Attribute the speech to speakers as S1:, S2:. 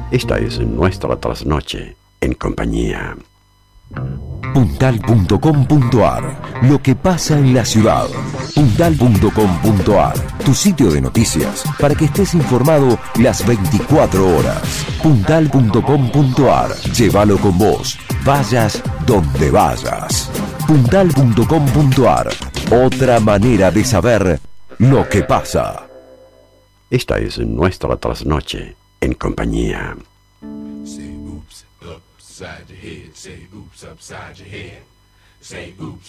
S1: Esta es nuestra trasnoche en compañía.
S2: Puntal.com.ar. Lo que pasa en la ciudad. Puntal.com.ar. Tu sitio de noticias para que estés informado las 24 horas. Puntal.com.ar. Llévalo con vos. Vayas donde vayas. Puntal.com.ar. Otra manera de saber lo que pasa.
S1: Esta es nuestra trasnoche en compañía.
S3: Say oops upside your head. Say oops upside your head. Say oops